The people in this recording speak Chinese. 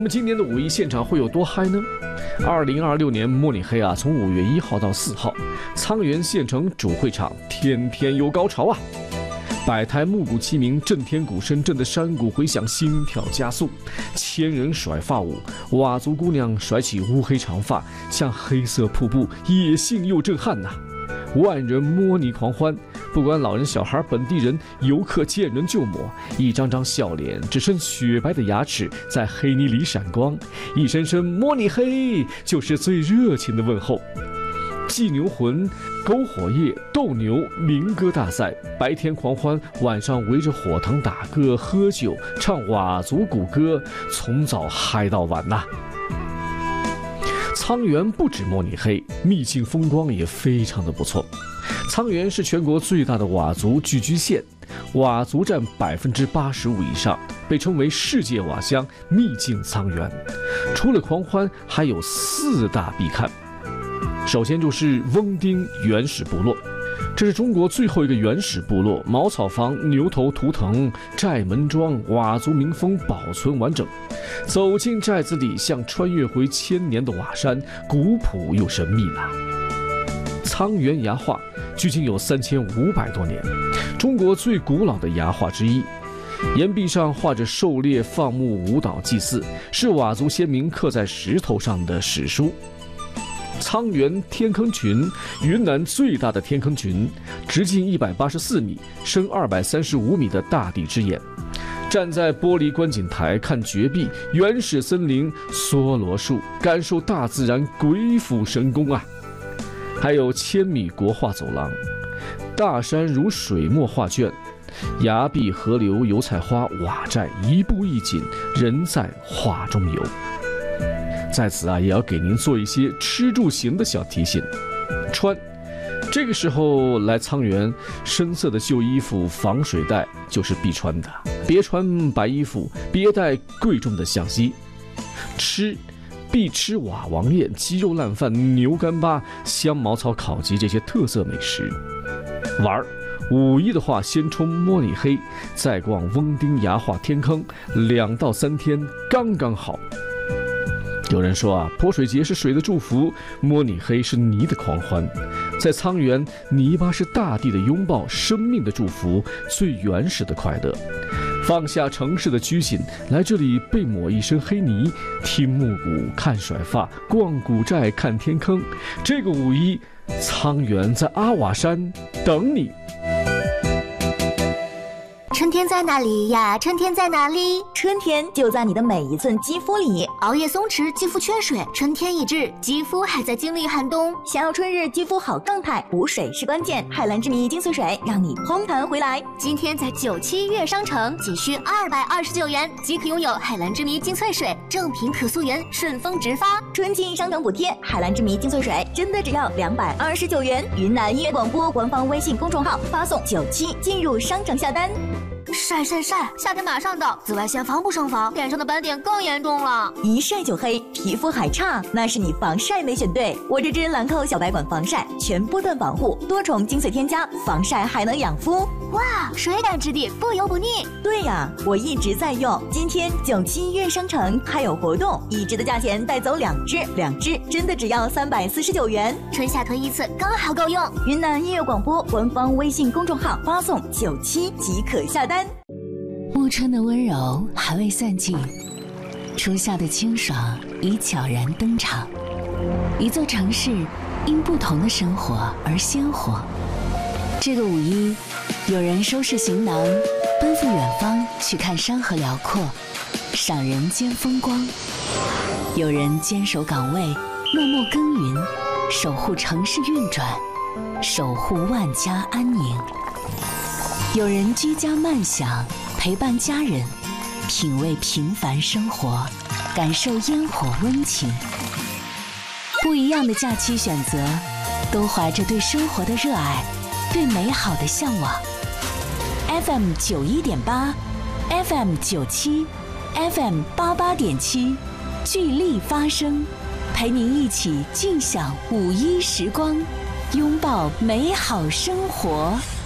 那么今年的五一现场会有多嗨呢？2026年模拟黑啊，从5月1号到4号，沧源县城主会场天天有高潮啊！百台木鼓齐鸣，震天鼓声震得山谷回响，心跳加速。千人甩发舞，佤族姑娘甩起乌黑长发，像黑色瀑布，野性又震撼呐！万人摸泥狂欢，不管老人小孩、本地人、游客，见人就抹，一张张笑脸，只剩雪白的牙齿在黑泥里闪光，一声声摸你黑，就是最热情的问候。祭牛魂、篝火夜、斗牛、民歌大赛，白天狂欢，晚上围着火塘打歌、喝酒、唱佤族古歌，从早嗨到晚呐。沧源不止模拟黑，秘境风光也非常的不错。沧源是全国最大的佤族聚居县，佤族占85%以上，被称为世界佤乡秘境沧源。除了狂欢，还有4大必看。首先就是翁丁原始部落，这是中国最后一个原始部落，茅草房、牛头图腾、寨门庄，佤族民风保存完整。走进寨子里，像穿越回1000年的佤山，古朴又神秘呐。沧源牙画距今有3500多年，中国最古老的牙画之一。岩壁上画着狩猎、放牧、舞蹈、祭祀，是佤族先民刻在石头上的史书。沧源天坑群，云南最大的天坑群，直径184米，深235米的大地之眼。站在玻璃观景台看绝壁、原始森林、梭罗树，感受大自然鬼斧神工啊！还有1000米国画走廊，大山如水墨画卷，崖壁、河流、油菜花、佤寨，一步一景，人在画中游。在此啊，也要给您做一些吃住行的小提醒。穿，这个时候来沧源，深色的旧衣服、防水袋就是必穿的，别穿白衣服，别带贵重的相机。吃，必吃佤王宴、鸡肉烂饭、牛干巴、香茅草烤鸡这些特色美食。玩，五一的话，先冲模拟黑，再逛翁丁牙画天坑，2到3天刚刚好。有人说啊，泼水节是水的祝福，模拟黑是泥的狂欢。在沧源，泥巴是大地的拥抱，生命的祝福，最原始的快乐。放下城市的拘谨，来这里被抹一身黑泥，听木鼓，看甩发，逛古寨，看天坑。这个五一，沧源在阿佤山等你。 春天在哪里呀？春天在哪里？ 春天就在你的每一寸肌肤里。 熬夜松弛，肌肤缺水，春天已至，肌肤还在经历寒冬。 想要春日肌肤好状态，补水是关键。海蓝之谜精粹水让你烘弹回来。 今天在97月商城仅需229元即可拥有海蓝之谜精粹水，正品可溯源，顺丰直发。 春季商城补贴，海蓝之谜精粹水真的只要229元。云南音乐广播官方微信公众号发送97进入商城下单。 晒，夏天马上到，紫外线防不胜防，脸上的斑点更严重了。 一晒就黑，皮肤还差，那是你防晒没选对。我这支兰蔻小白管防晒，全波段防护，多重精粹添加，防晒还能养肤。 哇，水感质地，不油不腻。 对呀，我一直在用。今天97月商城还有活动，1支的价钱带走2支真的只要349元。 春夏囤一次刚好够用。 云南音乐广播官方微信公众号发送97即可下单。 暮春的温柔还未散尽，初夏的清爽已悄然登场。一座城市因不同的生活而鲜活。这个五一，有人收拾行囊，奔赴远方去看山河辽阔，赏人间风光；有人坚守岗位，默默耕耘，守护城市运转，守护万家安宁；有人居家慢享，陪伴家人，品味平凡生活，感受烟火温情。不一样的假期选择，都怀着对生活的热爱，对美好的向往。FM 91.8 FM 97 FM 88.7，聚力发声，陪您一起尽享五一时光，拥抱美好生活。